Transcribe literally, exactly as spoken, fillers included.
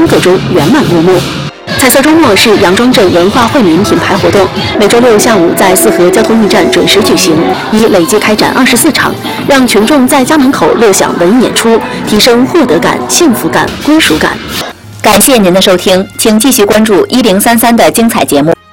欢乐中圆满落幕。彩色周末是杨庄镇文化惠民品牌活动，每周六下午在四河交通驿站准时举行，已累计开展二十四场，让群众在家门口乐享文艺演出，提升获得感、幸福感、归属感。 感谢您的收听，请继续关注一零三三的精彩节目。